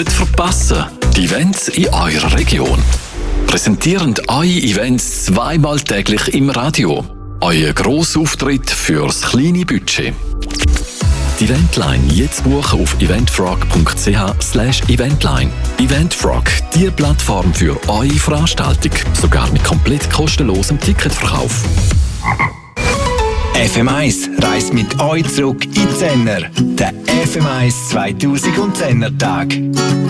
Nicht verpassen, die Events in eurer Region. Präsentieren eure Events zweimal täglich im Radio. Euer Grossauftritt fürs kleine Budget. Die Eventline jetzt buchen auf eventfrog.ch/eventline. Eventfrog, die Plattform für eure Veranstaltung. Sogar mit komplett kostenlosem Ticketverkauf. FM1 reist mit euch zurück in die Zehner. Der FM1 2010er Tag.